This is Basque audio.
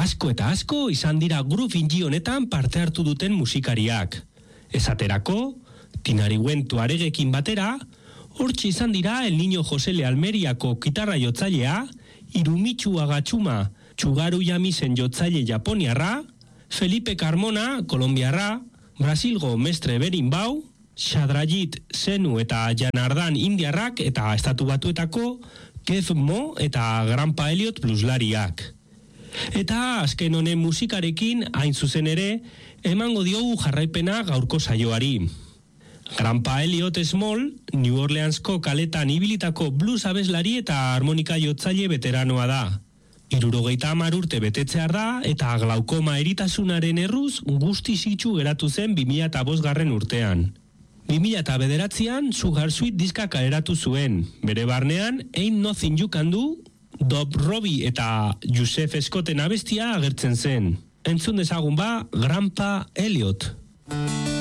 Asko eta asko izan dira Groove in G honetan parte hartu duten musikariak. Esaterako, Tinariwen Tuaregekin batera, hortxe izan dira El Niño Josele Almeriako gitarra jotzailea, Hirumitsu Agatxuma Txugaru Yamisen jotzaile japoniarra, Felipe Carmona kolombiarra, Brasilgo Mestre Berimbau, Shadrajit Senu eta Janardan indiarrak eta estatu batuetako Kev Mo eta Grandpa Elliot blueslariak. Eta azken honen musikarekin hain zuzen ere emango diogu jarraipena gaurko saioari. Grandpa Elliot Small, New Orleansko kaletan ibilitako blues abeslari eta harmonika jotzaile veteranoa da. 70 urte betetzear da eta glaukoma eritasunaren erruz guztiz itxu geratu zen 2005 urtean. 2009an Sugar Sweet diska kaleratu zuen, bere barnean Ain't Nothing You Can Do, Dob Robbie eta Joseph Scotten abestia agertzen zen. Entzun dezagun ba, Grandpa Elliot.